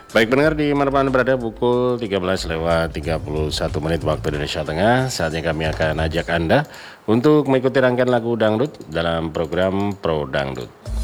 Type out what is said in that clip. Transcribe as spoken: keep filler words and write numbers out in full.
Baik pendengar, di mana Anda berada, pukul tiga belas lewat tiga puluh satu menit waktu Indonesia Tengah. Saatnya kami akan ajak Anda untuk mengikuti rangkaian lagu dangdut dalam program Pro Dangdut.